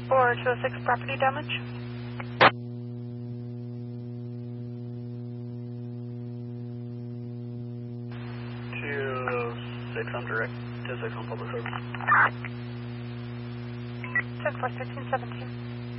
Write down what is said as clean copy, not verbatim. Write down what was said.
For 206 property damage. 206 on direct. 206 on public service. 10-4, 13-17.